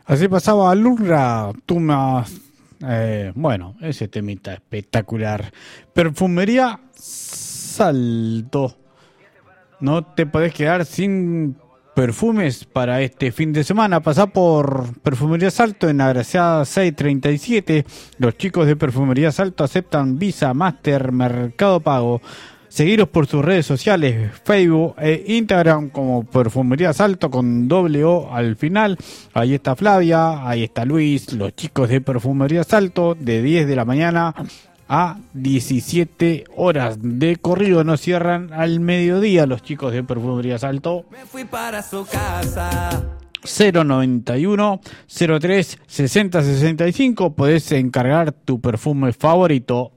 Así pasaba Lurra, tú más. Bueno, ese temita espectacular. Perfumería Salto. No te podés quedar sin perfumes para este fin de semana. Pasá por Perfumería Salto en Agraciada 637. Los chicos de Perfumería Salto aceptan Visa, Master, Mercado Pago. Seguiros por sus redes sociales, Facebook e Instagram como Perfumería Salto con doble O al final. Ahí está Flavia, ahí está Luis, los chicos de Perfumería Salto de 10 de la mañana a 17 horas de corrido. No cierran al mediodía los chicos de Perfumería Salto. Me fui para su casa. 091 03 60 65. Podés encargar tu perfume favorito.